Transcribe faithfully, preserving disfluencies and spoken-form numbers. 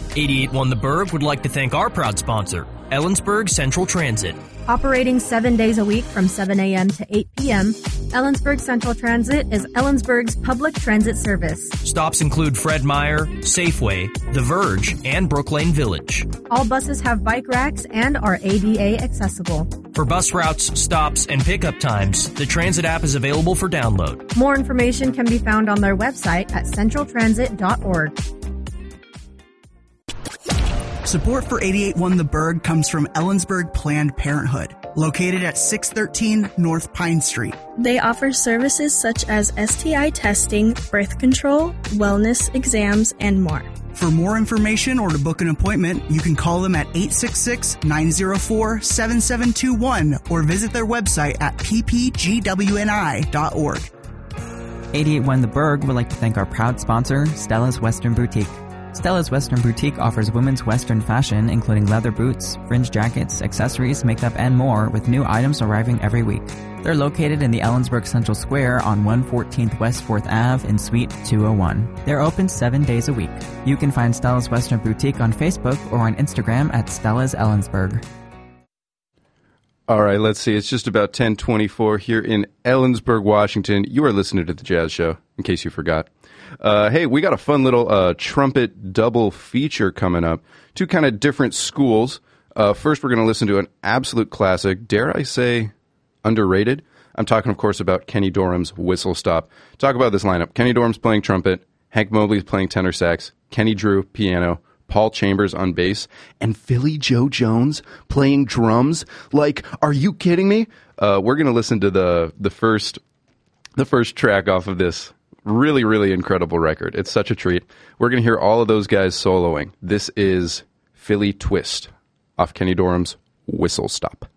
eighty-eight point one The Berg would like to thank our proud sponsor, Ellensburg Central Transit. Operating seven days a week from seven a.m. to eight p.m., Ellensburg Central Transit is Ellensburg's public transit service. Stops include Fred Meyer, Safeway, The Verge, and Brooklane Village. All buses have bike racks and are A D A accessible. For bus routes, stops, and pickup times, the Transit app is available for download. More information can be found on their website at central transit dot org. Support for eighty-eight point one The Berg comes from Ellensburg Planned Parenthood, located at six thirteen North Pine Street. They offer services such as S T I testing, birth control, wellness exams, and more. For more information or to book an appointment, you can call them at eight six six, nine zero four, seven seven two one or visit their website at p p g w n i dot org. eighty-eight point one The Berg would like to thank our proud sponsor, Stella's Western Boutique. Stella's Western Boutique offers women's Western fashion, including leather boots, fringe jackets, accessories, makeup, and more, with new items arriving every week. They're located in the Ellensburg Central Square on one fourteenth West fourth Avenue in Suite two oh one. They're open seven days a week. You can find Stella's Western Boutique on Facebook or on Instagram at Stella's Ellensburg. All right, let's see. It's just about ten twenty-four here in Ellensburg, Washington. You are listening to The Jazz Show, in case you forgot. Uh, hey, we got a fun little uh, trumpet double feature coming up. Two kind of different schools. Uh, first, we're going to listen to an absolute classic. Dare I say underrated? I'm talking, of course, about Kenny Dorham's Whistle Stop. Talk about this lineup. Kenny Dorham's playing trumpet. Hank Mobley's playing tenor sax. Kenny Drew, piano. Paul Chambers on bass. And Philly Joe Jones playing drums. Like, are you kidding me? Uh, we're going to listen to the the first the first track off of this really, really incredible record. It's such a treat. We're going to hear all of those guys soloing. This is Philly Twist off Kenny Dorham's Whistle Stop.